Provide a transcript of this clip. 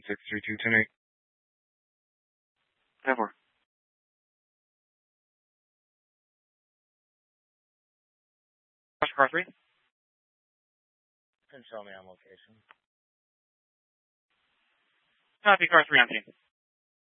716-3210-8. 10-4. Car 3. Can show me on location. Copy, car 3 on scene.